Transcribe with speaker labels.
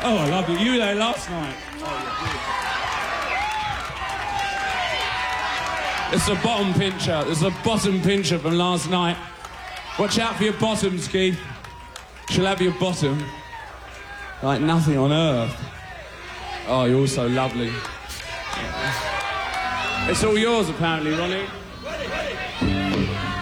Speaker 1: Oh, I love you. You were there last night. It's a bottom pincher. There's a bottom pincher from last night. Watch out for your bottoms, Keith. She'll have your bottom like nothing on earth. Oh, you're so lovely. It's all yours, apparently, Ronnie.